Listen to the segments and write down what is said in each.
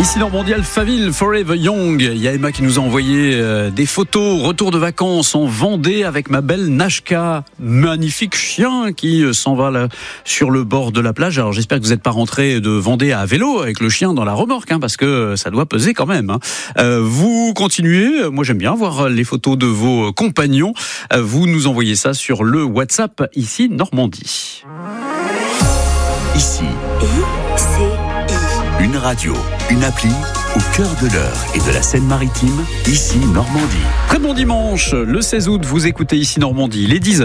Ici Normandie, Alphaville, Forever Young. Il y a Emma qui nous a envoyé des photos. Retour de vacances en Vendée avec ma belle Nashka. Magnifique chien qui s'en va là, sur le bord de la plage. Alors j'espère que vous n'êtes pas rentré de Vendée à vélo avec le chien dans la remorque, parce que ça doit peser quand même. Vous continuez. Moi j'aime bien voir les photos de vos compagnons. Vous nous envoyez ça sur le WhatsApp ici Normandie. Ici. Une radio, une appli au cœur de l'Eure et de la Seine-Maritime, ici Normandie. Très bon dimanche, le 16 août, vous écoutez ici Normandie, il est 10h.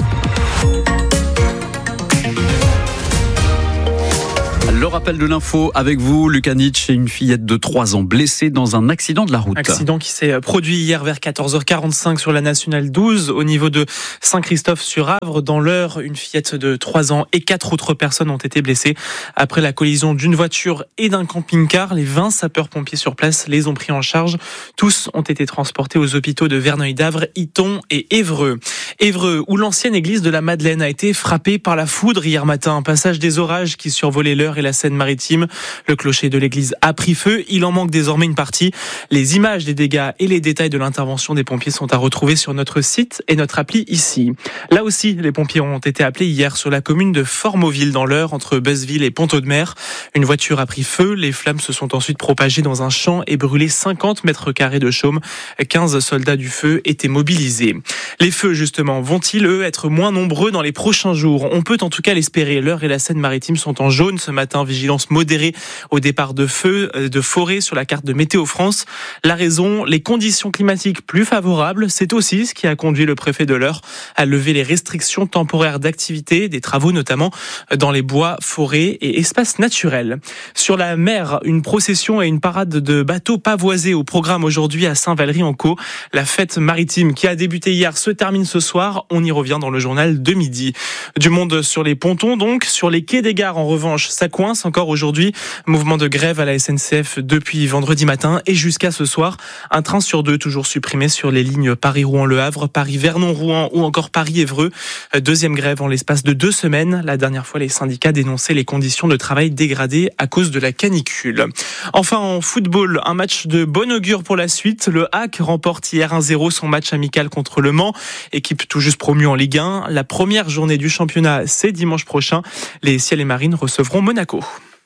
Le rappel de l'info avec vous, Lucas Nietzsche, une fillette de 3 ans blessée dans un accident de la route. Accident qui s'est produit hier vers 14h45 sur la Nationale 12 au niveau de Saint-Christophe-sur-Avre. Dans l'Eure, une fillette de 3 ans et 4 autres personnes ont été blessées après la collision d'une voiture et d'un camping-car. Les 20 sapeurs-pompiers sur place les ont pris en charge. Tous ont été transportés aux hôpitaux de Verneuil-d'Avre, Iton et Évreux. Évreux, où l'ancienne église de la Madeleine a été frappée par la foudre hier matin. Passage des orages qui survolaient l'Eure et la Seine-Maritime. Le clocher de l'église a pris feu. Il en manque désormais une partie. Les images des dégâts et les détails de l'intervention des pompiers sont à retrouver sur notre site et notre appli ici. Là aussi, les pompiers ont été appelés hier sur la commune de Formoville dans l'Eure, entre Beuzeville et Pont-Audemer. Une voiture a pris feu. Les flammes se sont ensuite propagées dans un champ et brûlé 50 mètres carrés de chaume. 15 soldats du feu étaient mobilisés. Les feux, justement, vont-ils, eux, être moins nombreux dans les prochains jours? On peut en tout cas l'espérer. L'Eure et la Seine-Maritime sont en jaune ce matin. Vigilance modérée au départ de feux, de forêt sur la carte de Météo France. La raison, les conditions climatiques plus favorables. C'est aussi ce qui a conduit le préfet de l'Eure à lever les restrictions temporaires d'activité, des travaux notamment dans les bois, forêts et espaces naturels. Sur la mer, une procession et une parade de bateaux pavoisés au programme aujourd'hui à Saint-Valery-en-Caux. La fête maritime qui a débuté hier se termine ce soir. On y revient dans le journal de midi. Du monde sur les pontons donc. Sur les quais des gares, en revanche, ça coince encore aujourd'hui. Mouvement de grève à la SNCF depuis vendredi matin et jusqu'à ce soir. Un train sur 2 toujours supprimé sur les lignes Paris-Rouen-Le Havre, Paris-Vernon-Rouen ou encore Paris-Évreux. Deuxième grève en l'espace de 2 semaines. La dernière fois, les syndicats dénonçaient les conditions de travail dégradées à cause de la canicule. Enfin, en football, un match de bon augure pour la suite. Le HAC remporte hier 1-0 son match amical contre Le Mans, équipe tout juste promue en Ligue 1. La première journée du championnat, c'est dimanche prochain. Les Ciels et Marines recevront Monaco.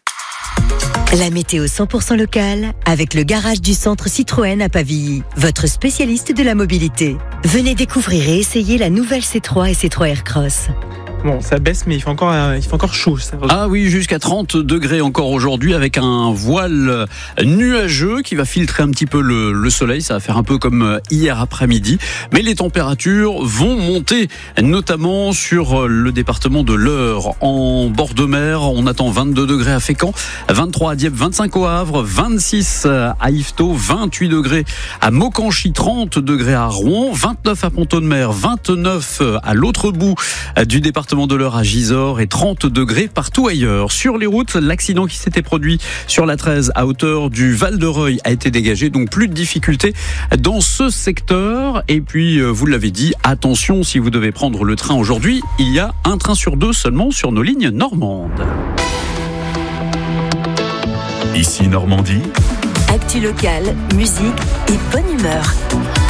La météo 100% locale avec le garage du centre Citroën à Pavilly, votre spécialiste de la mobilité. Venez découvrir et essayer la nouvelle C3 et C3 Aircross. Bon, ça baisse, mais il fait encore chaud. Ah oui, jusqu'à 30 degrés encore aujourd'hui avec un voile nuageux qui va filtrer un petit peu le soleil. Ça va faire un peu comme hier après-midi. Mais les températures vont monter, notamment sur le département de l'Eure. En bord de mer, on attend 22 degrés à Fécamp, 23 à Dieppe, 25 au Havre, 26 à Yvetot, 28 degrés à Maucanchy, 30 degrés à Rouen, 29 à Pont-Audemer, 29 à l'autre bout du département de l'Eure à Gisors et 30 degrés partout ailleurs. Sur les routes, l'accident qui s'était produit sur la 13 à hauteur du Val-de-Reuil a été dégagé, donc plus de difficultés dans ce secteur. Et puis, vous l'avez dit, attention si vous devez prendre le train aujourd'hui, il y a un train sur 2 seulement sur nos lignes normandes. Ici Normandie. Actu locale, musique et bonne humeur.